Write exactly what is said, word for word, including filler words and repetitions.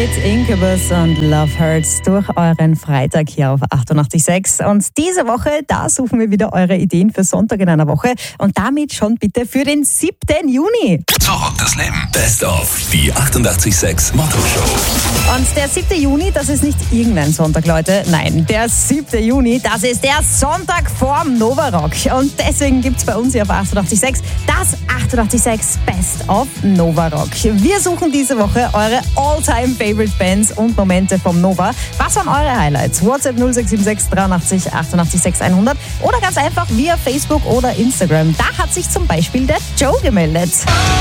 mit Incubus und Love Hurts durch euren Freitag hier auf achtundachtzig Komma sechs. Und diese Woche, da suchen wir wieder eure Ideen für Sonntag in einer Woche und damit schon bitte für den siebten Juni. Zurück das Leben. Best of die achtundachtzig Komma sechs Motto-Show. Und der siebte Juni, das ist nicht irgendein Sonntag, Leute. Nein, der siebte Juni, das ist der Sonntag vorm Novarock. Und deswegen gibt es bei uns hier auf achtundachtzig Komma sechs das achtundachtzig Komma sechs Best of Novarock. Wir suchen diese Woche eure All-Time-Favorite-Bands und Momente vom Nova. Was waren eure Highlights? WhatsApp null sechs sieben sechs dreiundachtzig achtundachtzig sechs hundert oder ganz einfach via Facebook oder Instagram. Da hat sich zum Beispiel der Joe gemeldet.